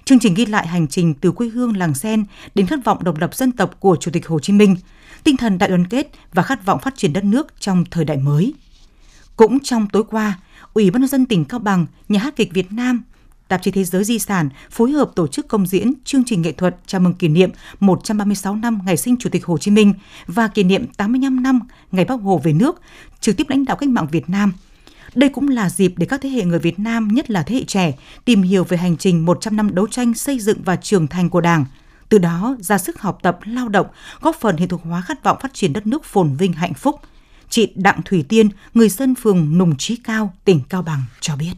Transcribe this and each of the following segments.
Chương trình ghi lại hành trình từ quê hương làng sen đến khát vọng độc lập dân tộc của Chủ tịch Hồ Chí Minh, tinh thần đại đoàn kết và khát vọng phát triển đất nước trong thời đại mới. Cũng trong tối qua, Ủy ban nhân dân tỉnh Cao Bằng, Nhà hát kịch Việt Nam, Tạp chí Thế giới Di sản phối hợp tổ chức công diễn chương trình nghệ thuật chào mừng kỷ niệm 136 năm ngày sinh Chủ tịch Hồ Chí Minh và kỷ niệm 85 năm ngày Bác Hồ về nước, trực tiếp lãnh đạo cách mạng Việt Nam. Đây cũng là dịp để các thế hệ người Việt Nam, nhất là thế hệ trẻ, tìm hiểu về hành trình 100 năm đấu tranh xây dựng và trưởng thành của Đảng, từ đó ra sức học tập, lao động, góp phần hiện thực hóa khát vọng phát triển đất nước phồn vinh hạnh phúc. Chị Đặng Thủy Tiên, người dân phường Nùng Chí Cao, tỉnh Cao Bằng cho biết.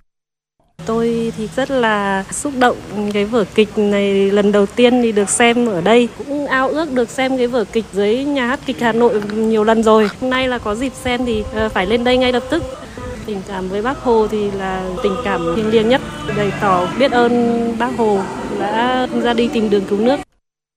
Tôi thì rất là xúc động, cái vở kịch này lần đầu tiên thì được xem ở đây, cũng ao ước được xem cái vở kịch dưới Nhà hát kịch Hà Nội nhiều lần rồi. Hôm nay là có dịp xem thì phải lên đây ngay lập tức. Tình cảm với Bác Hồ thì là tình cảm thiêng liêng nhất, bày tỏ biết ơn Bác Hồ đã ra đi tìm đường cứu nước.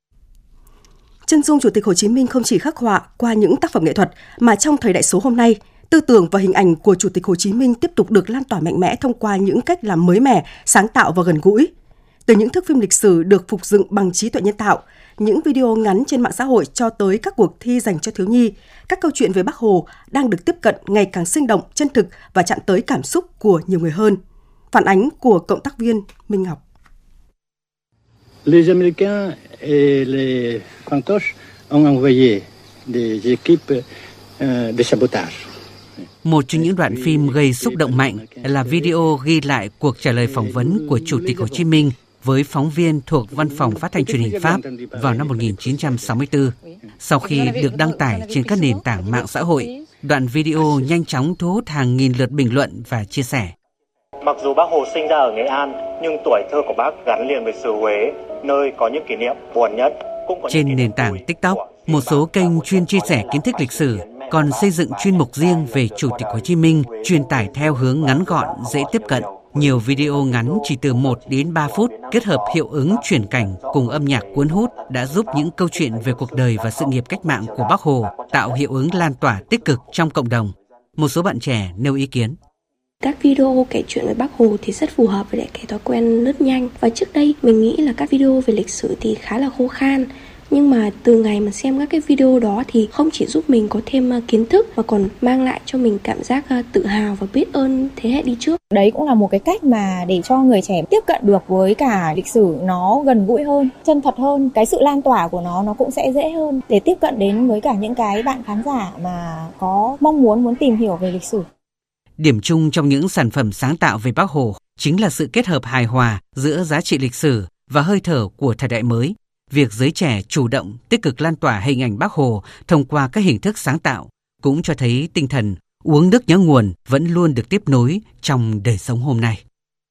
Chân dung Chủ tịch Hồ Chí Minh không chỉ khắc họa qua những tác phẩm nghệ thuật mà trong thời đại số hôm nay, tư tưởng và hình ảnh của Chủ tịch Hồ Chí Minh tiếp tục được lan tỏa mạnh mẽ thông qua những cách làm mới mẻ, sáng tạo và gần gũi. Từ những thước phim lịch sử được phục dựng bằng trí tuệ nhân tạo, những video ngắn trên mạng xã hội cho tới các cuộc thi dành cho thiếu nhi, các câu chuyện về Bác Hồ đang được tiếp cận ngày càng sinh động, chân thực và chạm tới cảm xúc của nhiều người hơn. Phản ánh của cộng tác viên Minh Ngọc. Les Américains et les fantoches ont envoyé des équipes de sabotage. Một trong những đoạn phim gây xúc động mạnh là video ghi lại cuộc trả lời phỏng vấn của Chủ tịch Hồ Chí Minh với phóng viên thuộc Văn phòng Phát thanh Truyền hình Pháp vào năm 1964. Sau khi được đăng tải trên các nền tảng mạng xã hội, đoạn video nhanh chóng thu hút hàng nghìn lượt bình luận và chia sẻ. Mặc dù Bác Hồ sinh ra ở Nghệ An, nhưng tuổi thơ của Bác gắn liền với xứ Huế, nơi có những kỷ niệm buồn nhất. Trên nền tảng TikTok, một số kênh chuyên chia sẻ kiến thức lịch sử còn xây dựng chuyên mục riêng về Chủ tịch Hồ Chí Minh, truyền tải theo hướng ngắn gọn, dễ tiếp cận. Nhiều video ngắn chỉ từ 1 đến 3 phút kết hợp hiệu ứng chuyển cảnh cùng âm nhạc cuốn hút đã giúp những câu chuyện về cuộc đời và sự nghiệp cách mạng của Bác Hồ tạo hiệu ứng lan tỏa tích cực trong cộng đồng. Một số bạn trẻ nêu ý kiến. Các video kể chuyện về Bác Hồ thì rất phù hợp với lại cái thói quen lướt nhanh. Và trước đây mình nghĩ là các video về lịch sử thì khá là khô khan. Nhưng mà từ ngày mà xem các cái video đó thì không chỉ giúp mình có thêm kiến thức mà còn mang lại cho mình cảm giác tự hào và biết ơn thế hệ đi trước. Đấy cũng là một cái cách mà để cho người trẻ tiếp cận được với cả lịch sử, nó gần gũi hơn, chân thật hơn. Cái sự lan tỏa của nó cũng sẽ dễ hơn để tiếp cận đến với cả những cái bạn khán giả mà có mong muốn tìm hiểu về lịch sử. Điểm chung trong những sản phẩm sáng tạo về Bác Hồ chính là sự kết hợp hài hòa giữa giá trị lịch sử và hơi thở của thời đại mới. Việc giới trẻ chủ động, tích cực lan tỏa hình ảnh Bác Hồ thông qua các hình thức sáng tạo cũng cho thấy tinh thần uống nước nhớ nguồn vẫn luôn được tiếp nối trong đời sống hôm nay.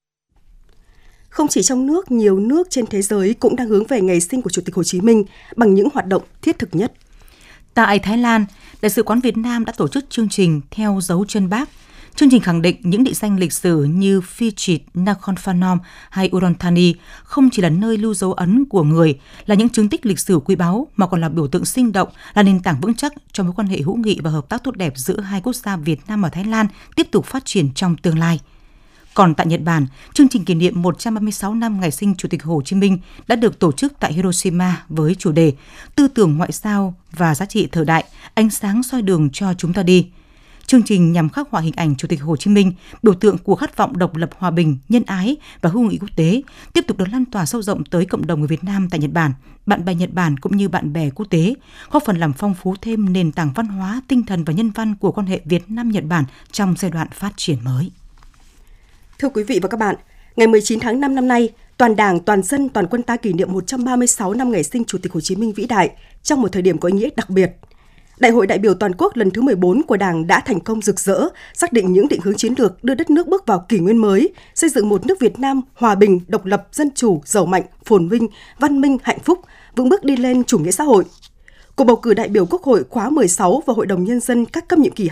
Không chỉ trong nước, nhiều nước trên thế giới cũng đang hướng về ngày sinh của Chủ tịch Hồ Chí Minh bằng những hoạt động thiết thực nhất. Tại Thái Lan, Đại sứ quán Việt Nam đã tổ chức chương trình Theo dấu chân Bác. Chương trình khẳng định những địa danh lịch sử như Phi Chít, Nakhon Phanom hay Udon Thani không chỉ là nơi lưu dấu ấn của người, là những chứng tích lịch sử quý báu mà còn là biểu tượng sinh động, là nền tảng vững chắc cho mối quan hệ hữu nghị và hợp tác tốt đẹp giữa hai quốc gia Việt Nam và Thái Lan tiếp tục phát triển trong tương lai. Còn tại Nhật Bản, chương trình kỷ niệm 136 năm ngày sinh Chủ tịch Hồ Chí Minh đã được tổ chức tại Hiroshima với chủ đề Tư tưởng ngoại giao và giá trị thời đại, ánh sáng soi đường cho chúng ta đi. Chương trình nhằm khắc họa hình ảnh Chủ tịch Hồ Chí Minh, biểu tượng của khát vọng độc lập, hòa bình, nhân ái và hữu nghị quốc tế, tiếp tục được lan tỏa sâu rộng tới cộng đồng người Việt Nam tại Nhật Bản, bạn bè Nhật Bản cũng như bạn bè quốc tế, góp phần làm phong phú thêm nền tảng văn hóa, tinh thần và nhân văn của quan hệ Việt Nam-Nhật Bản trong giai đoạn phát triển mới. Thưa quý vị và các bạn, ngày 19 tháng 5 năm nay, toàn Đảng, toàn dân, toàn quân ta kỷ niệm 136 năm ngày sinh Chủ tịch Hồ Chí Minh vĩ đại trong một thời điểm có ý nghĩa đặc biệt. Đại hội đại biểu toàn quốc lần thứ 14 của Đảng đã thành công rực rỡ, xác định những định hướng chiến lược đưa đất nước bước vào kỷ nguyên mới, xây dựng một nước Việt Nam hòa bình, độc lập, dân chủ, giàu mạnh, phồn vinh, văn minh, hạnh phúc, vững bước đi lên chủ nghĩa xã hội. Cuộc bầu cử đại biểu Quốc hội khóa 16 và Hội đồng Nhân dân các cấp nhiệm kỳ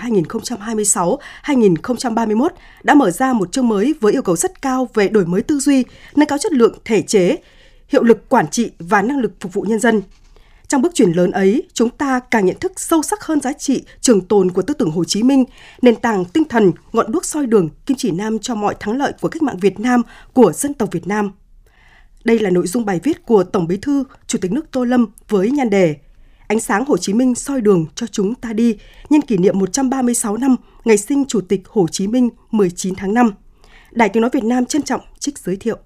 2026-2031 đã mở ra một chương mới với yêu cầu rất cao về đổi mới tư duy, nâng cao chất lượng thể chế, hiệu lực quản trị và năng lực phục vụ nhân dân. Trong bước chuyển lớn ấy, chúng ta càng nhận thức sâu sắc hơn giá trị trường tồn của tư tưởng Hồ Chí Minh, nền tảng tinh thần, ngọn đuốc soi đường, kim chỉ nam cho mọi thắng lợi của cách mạng Việt Nam, của dân tộc Việt Nam. Đây là nội dung bài viết của Tổng Bí thư, Chủ tịch nước Tô Lâm với nhan đề Ánh sáng Hồ Chí Minh soi đường cho chúng ta đi, nhân kỷ niệm 136 năm ngày sinh Chủ tịch Hồ Chí Minh 19 tháng 5. Đài Tiếng nói Việt Nam trân trọng trích giới thiệu.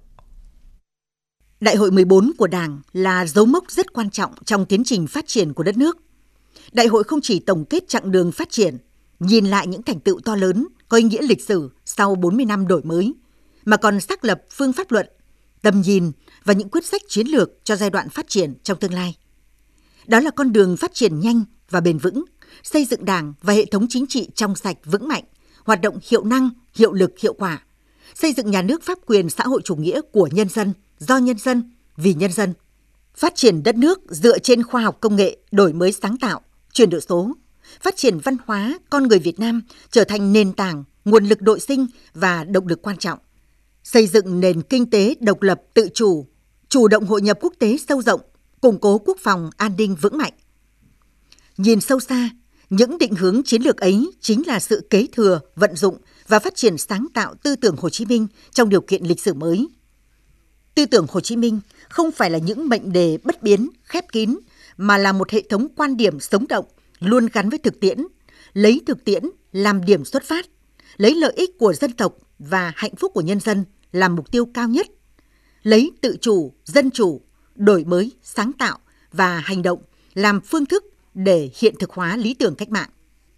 Đại hội 14 của Đảng là dấu mốc rất quan trọng trong tiến trình phát triển của đất nước. Đại hội không chỉ tổng kết chặng đường phát triển, nhìn lại những thành tựu to lớn, có ý nghĩa lịch sử sau 40 năm đổi mới, mà còn xác lập phương pháp luận, tầm nhìn và những quyết sách chiến lược cho giai đoạn phát triển trong tương lai. Đó là con đường phát triển nhanh và bền vững, xây dựng Đảng và hệ thống chính trị trong sạch vững mạnh, hoạt động hiệu năng, hiệu lực, hiệu quả, xây dựng nhà nước pháp quyền xã hội chủ nghĩa của nhân dân, do nhân dân, vì nhân dân, phát triển đất nước dựa trên khoa học công nghệ, đổi mới sáng tạo, chuyển đổi số, phát triển văn hóa, con người Việt Nam trở thành nền tảng, nguồn lực nội sinh và động lực quan trọng, xây dựng nền kinh tế độc lập tự chủ, chủ động hội nhập quốc tế sâu rộng, củng cố quốc phòng an ninh vững mạnh. Nhìn sâu xa, những định hướng chiến lược ấy chính là sự kế thừa, vận dụng và phát triển sáng tạo tư tưởng Hồ Chí Minh trong điều kiện lịch sử mới. Tư tưởng Hồ Chí Minh không phải là những mệnh đề bất biến, khép kín, mà là một hệ thống quan điểm sống động, luôn gắn với thực tiễn, lấy thực tiễn làm điểm xuất phát, lấy lợi ích của dân tộc và hạnh phúc của nhân dân làm mục tiêu cao nhất, lấy tự chủ, dân chủ, đổi mới, sáng tạo và hành động làm phương thức để hiện thực hóa lý tưởng cách mạng.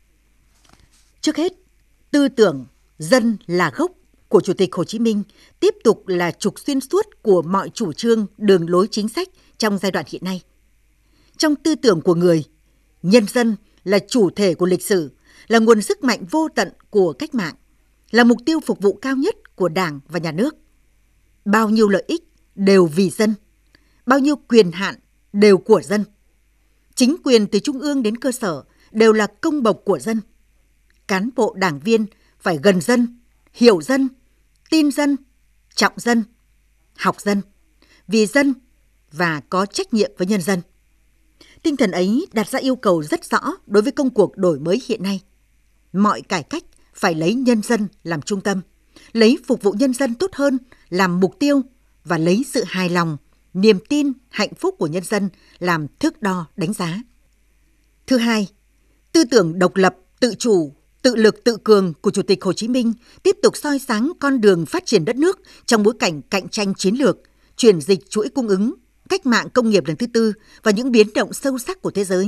Trước hết, tư tưởng dân là gốc của Chủ tịch Hồ Chí Minh tiếp tục là trục xuyên suốt của mọi chủ trương, đường lối chính sách trong giai đoạn hiện nay. Trong tư tưởng của người, nhân dân là chủ thể của lịch sử, là nguồn sức mạnh vô tận của cách mạng, là mục tiêu phục vụ cao nhất của Đảng và Nhà nước. Bao nhiêu lợi ích đều vì dân, bao nhiêu quyền hạn đều của dân. Chính quyền từ trung ương đến cơ sở đều là công bộc của dân. Cán bộ đảng viên phải gần dân, hiểu dân, tin dân, trọng dân, học dân, vì dân và có trách nhiệm với nhân dân. Tinh thần ấy đặt ra yêu cầu rất rõ đối với công cuộc đổi mới hiện nay. Mọi cải cách phải lấy nhân dân làm trung tâm, lấy phục vụ nhân dân tốt hơn làm mục tiêu và lấy sự hài lòng, niềm tin, hạnh phúc của nhân dân làm thước đo đánh giá. Thứ hai, tư tưởng độc lập, tự chủ, tự lực tự cường của Chủ tịch Hồ Chí Minh tiếp tục soi sáng con đường phát triển đất nước trong bối cảnh cạnh tranh chiến lược, chuyển dịch chuỗi cung ứng, cách mạng công nghiệp lần thứ tư và những biến động sâu sắc của thế giới.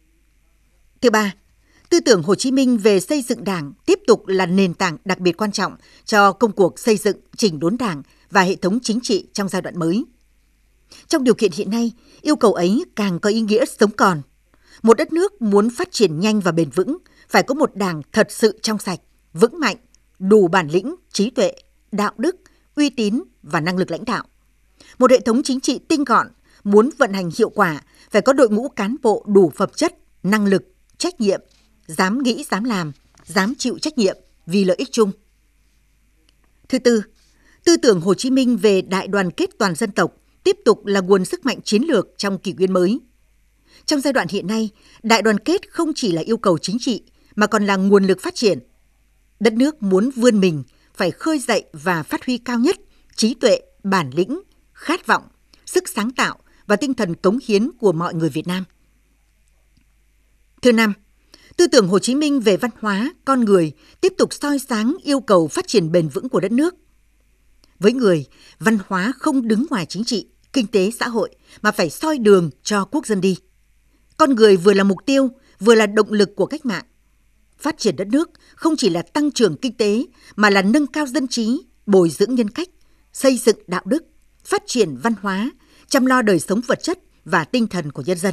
Thứ ba, tư tưởng Hồ Chí Minh về xây dựng Đảng tiếp tục là nền tảng đặc biệt quan trọng cho công cuộc xây dựng, chỉnh đốn Đảng và hệ thống chính trị trong giai đoạn mới. Trong điều kiện hiện nay, yêu cầu ấy càng có ý nghĩa sống còn. Một đất nước muốn phát triển nhanh và bền vững phải có một Đảng thật sự trong sạch, vững mạnh, đủ bản lĩnh, trí tuệ, đạo đức, uy tín và năng lực lãnh đạo. Một hệ thống chính trị tinh gọn, muốn vận hành hiệu quả phải có đội ngũ cán bộ đủ phẩm chất, năng lực, trách nhiệm, dám nghĩ, dám làm, dám chịu trách nhiệm vì lợi ích chung. Thứ tư, tư tưởng Hồ Chí Minh về đại đoàn kết toàn dân tộc tiếp tục là nguồn sức mạnh chiến lược trong kỷ nguyên mới. Trong giai đoạn hiện nay, đại đoàn kết không chỉ là yêu cầu chính trị mà còn là nguồn lực phát triển. Đất nước muốn vươn mình phải khơi dậy và phát huy cao nhất trí tuệ, bản lĩnh, khát vọng, sức sáng tạo và tinh thần cống hiến của mọi người Việt Nam. Thứ năm, tư tưởng Hồ Chí Minh về văn hóa, con người tiếp tục soi sáng yêu cầu phát triển bền vững của đất nước. Với người, văn hóa không đứng ngoài chính trị, kinh tế, xã hội mà phải soi đường cho quốc dân đi. Con người vừa là mục tiêu, vừa là động lực của cách mạng. Phát triển đất nước không chỉ là tăng trưởng kinh tế mà là nâng cao dân trí, bồi dưỡng nhân cách, xây dựng đạo đức, phát triển văn hóa, chăm lo đời sống vật chất và tinh thần của nhân dân.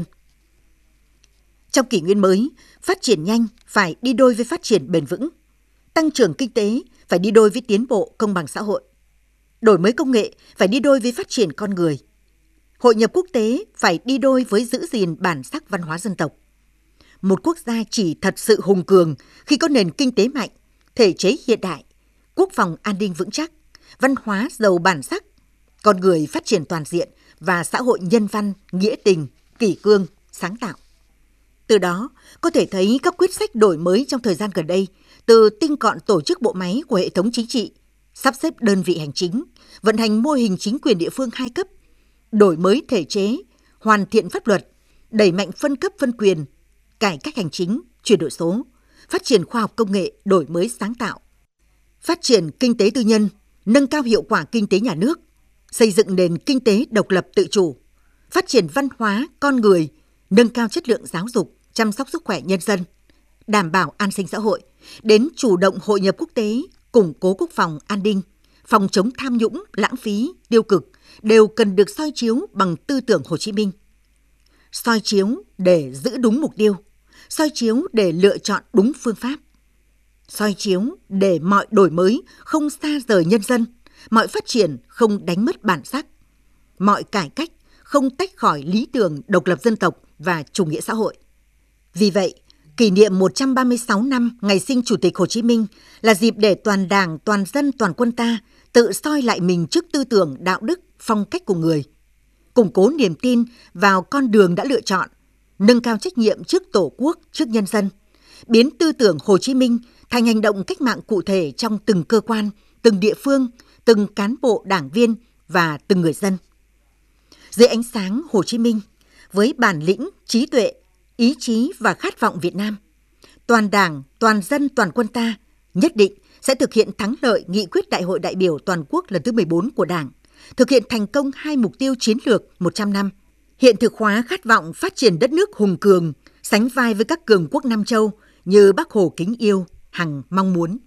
Trong kỷ nguyên mới, phát triển nhanh phải đi đôi với phát triển bền vững. Tăng trưởng kinh tế phải đi đôi với tiến bộ công bằng xã hội. Đổi mới công nghệ phải đi đôi với phát triển con người. Hội nhập quốc tế phải đi đôi với giữ gìn bản sắc văn hóa dân tộc. Một quốc gia chỉ thật sự hùng cường khi có nền kinh tế mạnh, thể chế hiện đại, quốc phòng an ninh vững chắc, văn hóa giàu bản sắc, con người phát triển toàn diện và xã hội nhân văn, nghĩa tình, kỷ cương, sáng tạo. Từ đó, có thể thấy các quyết sách đổi mới trong thời gian gần đây, từ tinh gọn tổ chức bộ máy của hệ thống chính trị, sắp xếp đơn vị hành chính, vận hành mô hình chính quyền địa phương 2 cấp, đổi mới thể chế, hoàn thiện pháp luật, đẩy mạnh phân cấp phân quyền, cải cách hành chính, chuyển đổi số, phát triển khoa học công nghệ, đổi mới sáng tạo, phát triển kinh tế tư nhân, nâng cao hiệu quả kinh tế nhà nước, xây dựng nền kinh tế độc lập tự chủ, phát triển văn hóa, con người, nâng cao chất lượng giáo dục, chăm sóc sức khỏe nhân dân, đảm bảo an sinh xã hội, đến chủ động hội nhập quốc tế, củng cố quốc phòng an ninh, phòng chống tham nhũng, lãng phí, tiêu cực đều cần được soi chiếu bằng tư tưởng Hồ Chí Minh. Soi chiếu để giữ đúng mục tiêu, soi chiếu để lựa chọn đúng phương pháp, soi chiếu để mọi đổi mới không xa rời nhân dân, mọi phát triển không đánh mất bản sắc, mọi cải cách không tách khỏi lý tưởng độc lập dân tộc và chủ nghĩa xã hội. Vì vậy, kỷ niệm 136 năm ngày sinh Chủ tịch Hồ Chí Minh là dịp để toàn Đảng, toàn dân, toàn quân ta tự soi lại mình trước tư tưởng, đạo đức, phong cách của người, củng cố niềm tin vào con đường đã lựa chọn, nâng cao trách nhiệm trước Tổ quốc, trước nhân dân, biến tư tưởng Hồ Chí Minh thành hành động cách mạng cụ thể trong từng cơ quan, từng địa phương, từng cán bộ đảng viên và từng người dân. Dưới ánh sáng Hồ Chí Minh, với bản lĩnh, trí tuệ, ý chí và khát vọng Việt Nam, toàn Đảng, toàn dân, toàn quân ta nhất định sẽ thực hiện thắng lợi nghị quyết Đại hội đại biểu toàn quốc lần thứ 14 của Đảng, thực hiện thành công 2 mục tiêu chiến lược 100 năm, hiện thực hóa khát vọng phát triển đất nước hùng cường, sánh vai với các cường quốc Nam châu như Bác Hồ kính yêu, hằng mong muốn.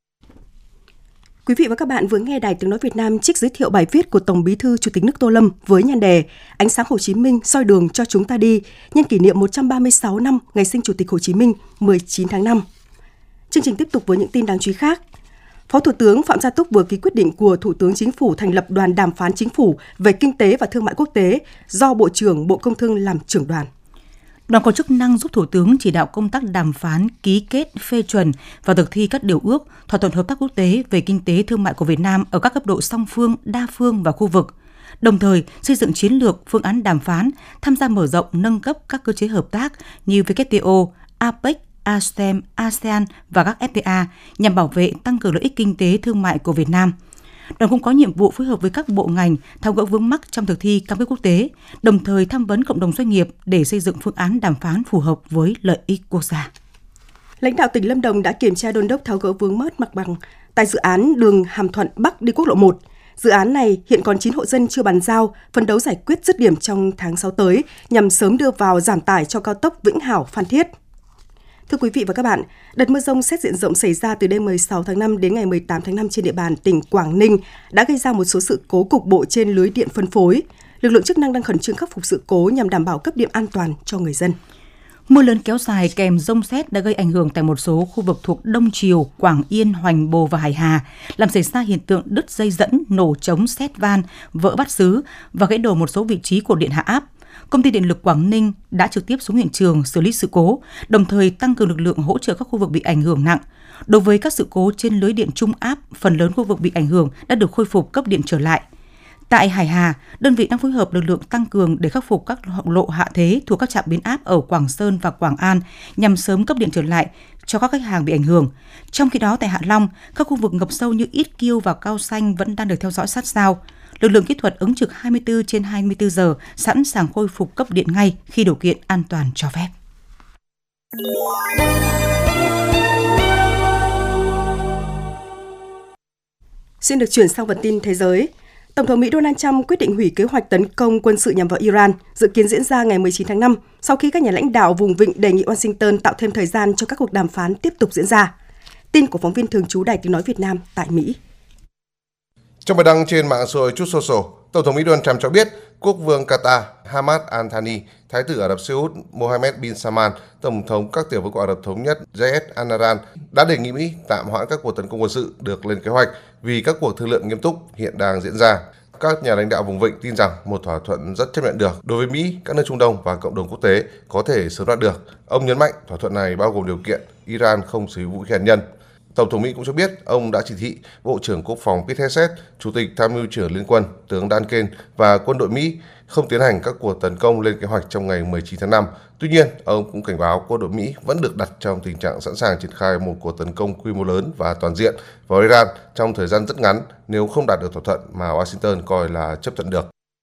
Quý vị và các bạn vừa nghe Đài Tiếng nói Việt Nam trích giới thiệu bài viết của Tổng Bí thư Chủ tịch nước Tô Lâm với nhan đề Ánh sáng Hồ Chí Minh soi đường cho chúng ta đi nhân kỷ niệm 136 năm ngày sinh Chủ tịch Hồ Chí Minh 19 tháng 5. Chương trình tiếp tục với những tin đáng chú ý khác. Phó Thủ tướng Phạm Gia Túc vừa ký quyết định của Thủ tướng Chính phủ thành lập đoàn đàm phán chính phủ về kinh tế và thương mại quốc tế do Bộ trưởng Bộ Công Thương làm trưởng đoàn. Đoàn có chức năng giúp Thủ tướng chỉ đạo công tác đàm phán, ký kết, phê chuẩn và thực thi các điều ước, thỏa thuận hợp tác quốc tế về kinh tế thương mại của Việt Nam ở các cấp độ song phương, đa phương và khu vực. Đồng thời, xây dựng chiến lược, phương án đàm phán, tham gia mở rộng, nâng cấp các cơ chế hợp tác như WTO, APEC, ASEM, ASEAN và các FTA nhằm bảo vệ, tăng cường lợi ích kinh tế thương mại của Việt Nam. Đoàn cũng có nhiệm vụ phối hợp với các bộ ngành tháo gỡ vướng mắc trong thực thi cam kết quốc tế, đồng thời tham vấn cộng đồng doanh nghiệp để xây dựng phương án đàm phán phù hợp với lợi ích quốc gia. Lãnh đạo tỉnh Lâm Đồng đã kiểm tra đôn đốc tháo gỡ vướng mắc mặt bằng tại dự án đường Hàm Thuận Bắc đi quốc lộ 1. Dự án này hiện còn 9 hộ dân chưa bàn giao, phấn đấu giải quyết dứt điểm trong tháng 6 tới nhằm sớm đưa vào giảm tải cho cao tốc Vĩnh Hảo - Phan Thiết. Thưa quý vị và các bạn, đợt mưa dông xét diện rộng xảy ra từ đêm 16 tháng 5 đến ngày 18 tháng 5 trên địa bàn tỉnh Quảng Ninh đã gây ra một số sự cố cục bộ trên lưới điện phân phối. Lực lượng chức năng đang khẩn trương khắc phục sự cố nhằm đảm bảo cấp điện an toàn cho người dân. Mưa lớn kéo dài kèm dông sét đã gây ảnh hưởng tại một số khu vực thuộc Đông Triều, Quảng Yên, Hoành Bồ và Hải Hà, làm xảy ra hiện tượng đứt dây dẫn, nổ trống sét van, vỡ bát sứ và gãy đổ một số vị trí cột điện hạ áp. Công ty Điện lực Quảng Ninh đã trực tiếp xuống hiện trường xử lý sự cố, đồng thời tăng cường lực lượng hỗ trợ các khu vực bị ảnh hưởng nặng. Đối với các sự cố trên lưới điện trung áp, phần lớn khu vực bị ảnh hưởng đã được khôi phục cấp điện trở lại. Tại Hải Hà, đơn vị đang phối hợp lực lượng tăng cường để khắc phục các lộ hạ thế thuộc các trạm biến áp ở Quảng Sơn và Quảng An nhằm sớm cấp điện trở lại cho các khách hàng bị ảnh hưởng. Trong khi đó, tại Hạ Long, các khu vực ngập sâu như Ít Kiêu và Cao Xanh vẫn đang được theo dõi sát sao. Lực lượng kỹ thuật ứng trực 24/24 giờ, sẵn sàng khôi phục cấp điện ngay khi điều kiện an toàn cho phép. Xin được chuyển sang phần tin thế giới. Tổng thống Mỹ Donald Trump quyết định hủy kế hoạch tấn công quân sự nhằm vào Iran, dự kiến diễn ra ngày 19 tháng 5, sau khi các nhà lãnh đạo vùng vịnh đề nghị Washington tạo thêm thời gian cho các cuộc đàm phán tiếp tục diễn ra. Tin của phóng viên thường trú Đài Tiếng nói Việt Nam tại Mỹ. Trong bài đăng trên mạng xã hội Truth Social, Tổng thống Mỹ Donald Trump cho biết quốc vương Qatar Hamad Al Thani, Thái tử Ả Rập Xê Út Mohammed bin Salman, Tổng thống các tiểu vương quốc Ả Rập Thống Nhất Zayed Al Nahyan đã đề nghị Mỹ tạm hoãn các cuộc tấn công quân sự được lên kế hoạch vì các cuộc thương lượng nghiêm túc hiện đang diễn ra. Các nhà lãnh đạo vùng vịnh tin rằng một thỏa thuận rất chấp nhận được đối với Mỹ, các nước Trung Đông và cộng đồng quốc tế có thể sớm đạt được. Ông nhấn mạnh thỏa thuận này bao gồm điều kiện Iran không sử dụng vũ khí hạt nhân. Tổng thống Mỹ cũng cho biết ông đã chỉ thị Bộ trưởng Quốc phòng Pete Hegseth, Chủ tịch Tham mưu trưởng Liên quân tướng Dan Kane và quân đội Mỹ không tiến hành các cuộc tấn công lên kế hoạch trong ngày 19 tháng 5. Tuy nhiên, ông cũng cảnh báo quân đội Mỹ vẫn được đặt trong tình trạng sẵn sàng triển khai một cuộc tấn công quy mô lớn và toàn diện vào Iran trong thời gian rất ngắn nếu không đạt được thỏa thuận mà Washington coi là chấp thuận được.